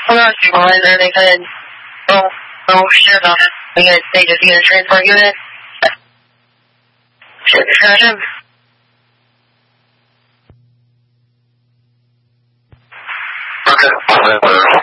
Hold on, supervisor. They said, oh shit about it. They just need a transport unit. Shit, discussion. Okay, whatever.